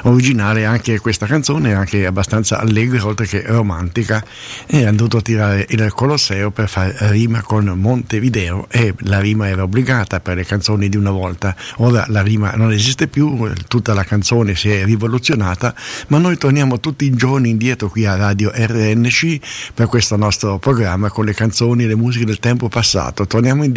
originale anche questa canzone, anche abbastanza allegra oltre che romantica, e hanno dovuto tirare il Colosseo per fare rima con Montevideo, e la rima era obbligata per le canzoni di una volta. Ora la rima non esiste più, tutta la canzone si è rivoluzionata, ma noi torniamo tutti i giorni indietro qui a Radio RNC per questo nostro programma con le canzoni e le musiche del tempo passato. Torniamo indietro